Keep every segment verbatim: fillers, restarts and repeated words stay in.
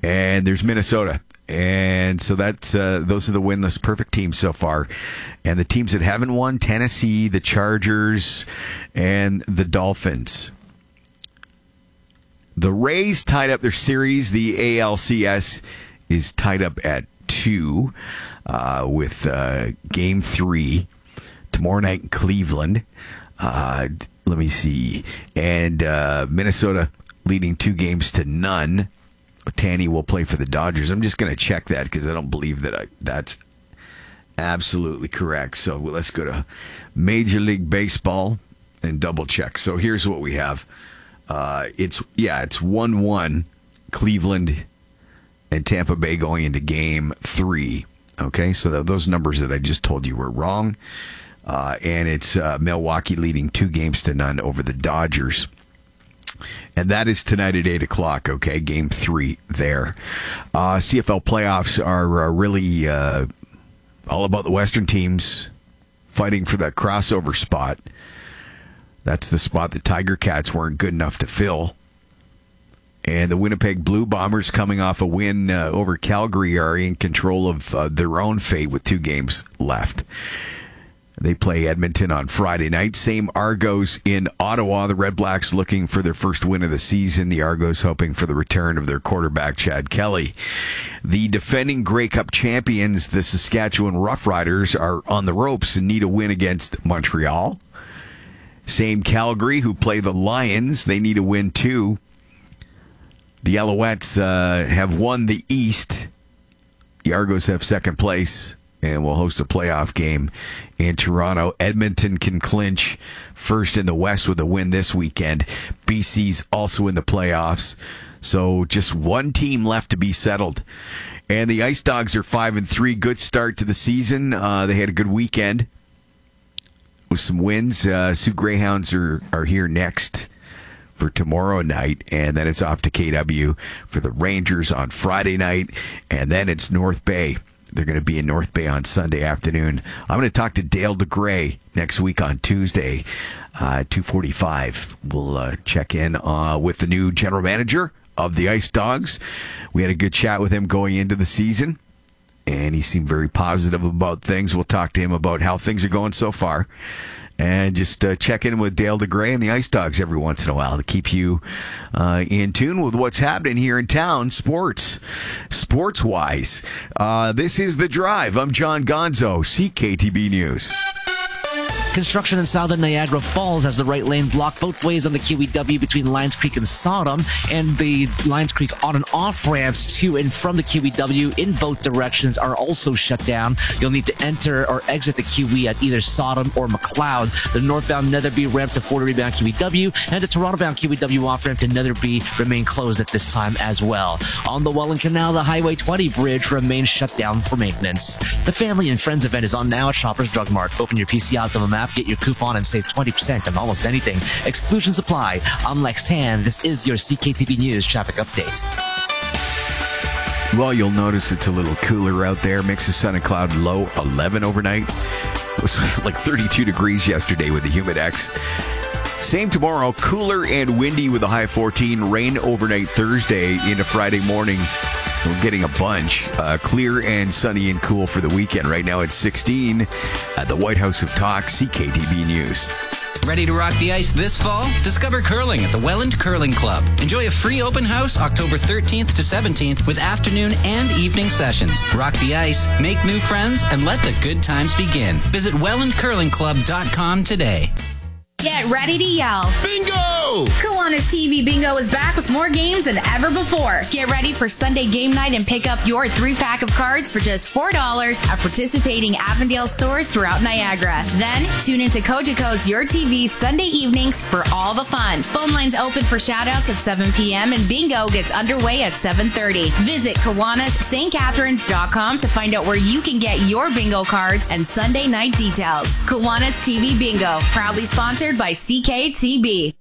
And there's Minnesota. And so that's uh, those are the winless perfect teams so far. And the teams that haven't won, Tennessee, the Chargers, and the Dolphins. The Rays tied up their series. The A L C S is tied up at two uh, with uh, game three tomorrow night in Cleveland. Uh, let me see. And uh, Minnesota leading two games to none. Ohtani will play for the Dodgers. I'm just going to check that because I don't believe that I, that's absolutely correct. So let's go to Major League Baseball and double check. So here's what we have. Uh, it's yeah, it's one one Cleveland and Tampa Bay going into game three. Okay, so th- those numbers that I just told you were wrong. Uh, and it's uh, Milwaukee leading two games to none over the Dodgers. And that is tonight at eight o'clock, okay? Game three there. Uh, C F L playoffs are uh, really uh, all about the Western teams fighting for that crossover spot. That's the spot the Tiger Cats weren't good enough to fill. And the Winnipeg Blue Bombers, coming off a win uh, over Calgary, are in control of uh, their own fate with two games left. They play Edmonton on Friday night. Same Argos in Ottawa. The Red Blacks looking for their first win of the season. The Argos hoping for the return of their quarterback, Chad Kelly. The defending Grey Cup champions, the Saskatchewan Roughriders, are on the ropes and need a win against Montreal. Same Calgary, who play the Lions. They need a win too. The Alouettes uh, have won the East. The Argos have second place and will host a playoff game in Toronto. Edmonton can clinch first in the West with a win this weekend. B C's also in the playoffs. So just one team left to be settled. And the Ice Dogs are five and three. Good start to the season. Uh, they had a good weekend with some wins. Uh, Sioux Greyhounds are, are here next for tomorrow night, and then it's off to K W for the Rangers on Friday night, and then it's North Bay. They're going to be in North Bay on Sunday afternoon. I'm going to talk to Dale DeGray next week on Tuesday, uh, two forty-five. We'll uh, check in uh, with the new general manager of the Ice Dogs. We had a good chat with him going into the season, and he seemed very positive about things. We'll talk to him about how things are going so far. And just uh, check in with Dale DeGray and the Ice Dogs every once in a while to keep you uh, in tune with what's happening here in town, sports, sports-wise. Uh, this is The Drive. I'm John Gonzo, C K T B News. Construction in southern Niagara Falls has the right lane blocked both ways on the Q E W between Lions Creek and Sodom, and the Lions Creek on and off ramps to and from the Q E W in both directions are also shut down. You'll need to enter or exit the Q E at either Sodom or McLeod. The northbound Netherby ramp to Fort Erie bound Q E W and the Toronto bound Q E W off ramp to Netherby remain closed at this time as well. On the Welland Canal, the Highway twenty bridge remains shut down for maintenance. The Family and Friends event is on now at Shoppers Drug Mart. Open your P C out of the map, get your coupon, and save twenty percent on almost anything. Exclusions apply. I'm Lex Tan. This is your C K T V News traffic update. Well, you'll notice it's a little cooler out there. Mix of sun and cloud, low eleven overnight. It was like thirty-two degrees yesterday with the Humidex. Same tomorrow, cooler and windy with a high fourteen. Rain overnight Thursday into Friday morning. We're getting a bunch. Uh, clear and sunny and cool for the weekend. Right now it's sixteen at the White House of Talk, C K T B News. Ready to rock the ice this fall? Discover curling at the Welland Curling Club. Enjoy a free open house October thirteenth to seventeenth with afternoon and evening sessions. Rock the ice, make new friends, and let the good times begin. Visit welland curling club dot com today. Get ready to yell. Bingo! Kiwanis T V Bingo is back with more games than ever before. Get ready for Sunday game night and pick up your three-pack of cards for just four dollars at participating Avondale stores throughout Niagara. Then, tune into Cogeco's Your T V Sunday evenings for all the fun. Phone lines open for shoutouts at seven p.m. and Bingo gets underway at seven thirty. Visit Kiwanis St Catharines dot com to find out where you can get your bingo cards and Sunday night details. Kiwanis T V Bingo, proudly sponsored by C K T B.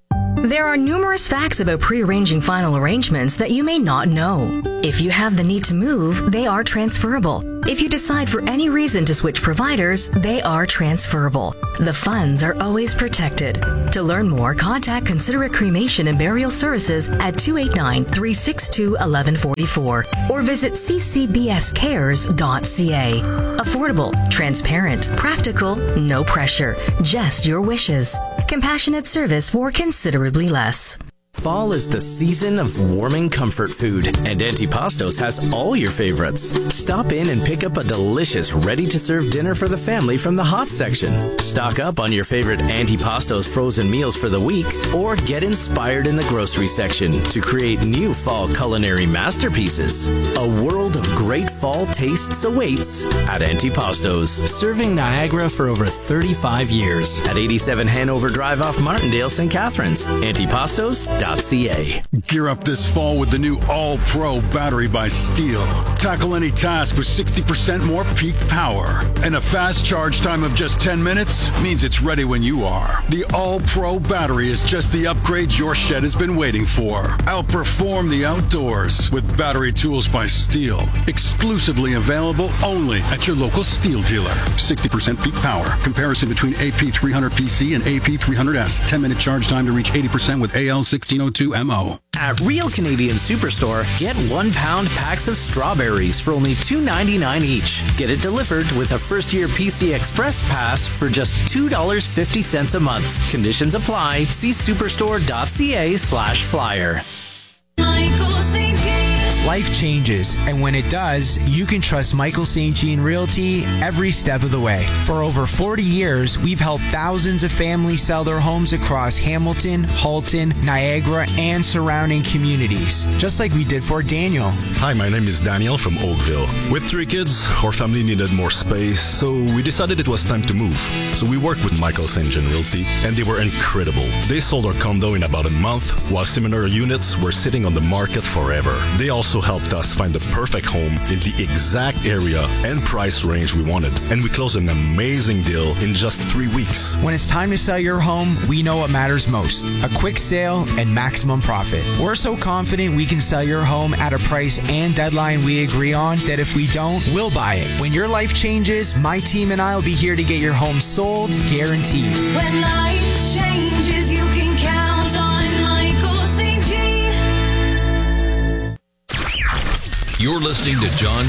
There are numerous facts about pre-arranging final arrangements that you may not know. If you have the need to move, they are transferable. If you decide for any reason to switch providers, they are transferable. The funds are always protected. To learn more, contact Considerate Cremation and Burial Services at two eight nine, three six two, one one four four or visit c c b s cares dot c a. Affordable, transparent, practical, no pressure, just your wishes. Compassionate service for considerably less. Fall is the season of warming comfort food, and Antipastos has all your favorites. Stop in and pick up a delicious, ready-to-serve dinner for the family from the hot section. Stock up on your favorite Antipastos frozen meals for the week, or get inspired in the grocery section to create new fall culinary masterpieces. A world of great fall tastes awaits at Antipastos, serving Niagara for over thirty-five years at eighty-seven Hanover Drive off Martindale, Saint Catharines. Antipastos dot c a. Gear up this fall with the new All-Pro battery by Steel. Tackle any task with sixty percent more peak power. And a fast charge time of just ten minutes means it's ready when you are. The All-Pro battery is just the upgrade your shed has been waiting for. Outperform the outdoors with battery tools by Steel. Exclusively available only at your local Steel dealer. sixty percent peak power. Comparison between A P three hundred P C and A P three hundred S. ten minute charge time to reach eighty percent with A L sixteen oh two M O. At Real Canadian Superstore, get one pound packs of strawberries for only two ninety-nine each. Get it delivered with a first year P C Express Pass for just two dollars and fifty cents a month. Conditions apply. See superstore dot c a slash flyer. Michael Saint Jean. Life changes, and when it does, you can trust Michael Saint Jean Realty every step of the way. For over forty years, we've helped thousands of families sell their homes across Hamilton, Halton, Niagara, and surrounding communities, just like we did for Daniel. Hi, my name is Daniel from Oakville. With three kids, our family needed more space, so we decided it was time to move. So we worked with Michael Saint Jean Realty, and they were incredible. They sold our condo in about a month, while similar units were sitting on the market forever. They also helped us find the perfect home in the exact area and price range we wanted, and we closed an amazing deal in just three weeks. When it's time to sell your home, we know what matters most: a quick sale and maximum profit. We're so confident we can sell your home at a price and deadline we agree on that if we don't, we'll buy it. When your life changes, my team and I will be here to get your home sold, guaranteed. When life changes, you can count on Michael Saint Jean. You're listening to John